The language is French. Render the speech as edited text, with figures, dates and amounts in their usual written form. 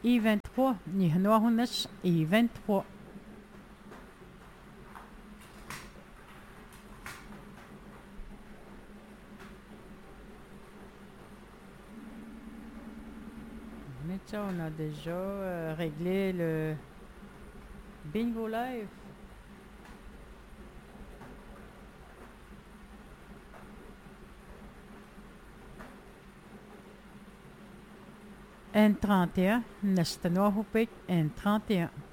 I23, Nihnoahunas, I23. Mais ça, on a déjà réglé le bingo live. N31, Nestanoahupik, N31.